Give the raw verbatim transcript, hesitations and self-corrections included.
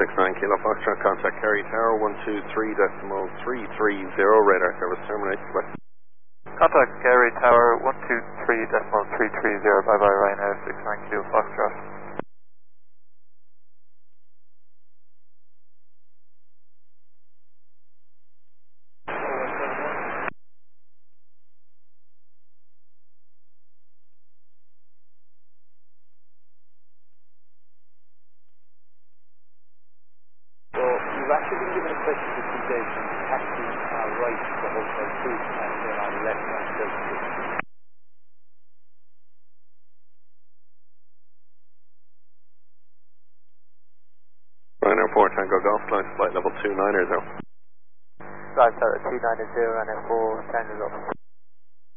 six nine Kilo Foxtrot, contact Kerry Tower one two three decimal three three zero, radar service terminated. Bye. Contact Kerry Tower one two three decimal three three zero, bye bye Ryanair six nine Kilo Foxtrot. You've actually been given a question to suggestion taxi uh, right to the hotel two and then on the left on Chelsea. Ryanair four Tango Golf, climb to flight level two nine zero. Flight level two nine zero, Ryanair four Tango Golf.